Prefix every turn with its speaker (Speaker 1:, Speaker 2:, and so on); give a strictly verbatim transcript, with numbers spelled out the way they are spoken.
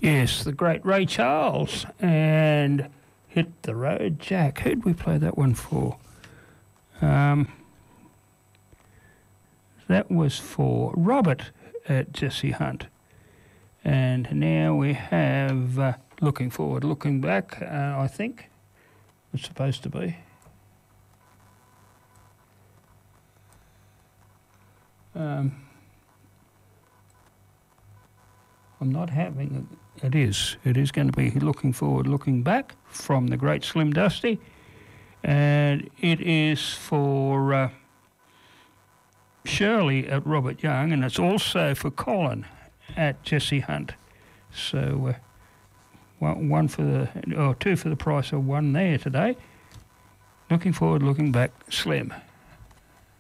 Speaker 1: Yes, the great Ray Charles, and Hit the Road Jack. Who'd we play that one for? Um, that was for Robert at Jesse Hunt. And now we have uh, Looking Forward, Looking Back, uh, I think it's supposed to be. Um, I'm not having it. It is. It is going to be Looking Forward, Looking Back from the great Slim Dusty. And it is for uh, Shirley at Robert Young, and it's also for Colin at Jesse Hunt. So uh, one, one for the, or two for the price of one there today. Looking Forward, Looking Back, Slim.